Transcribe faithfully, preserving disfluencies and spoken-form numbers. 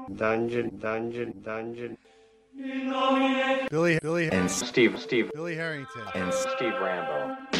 Dungeon, dungeon, dungeon. Billy, Billy, and Steve, Steve, Billy Harrington, and Steve Rambo.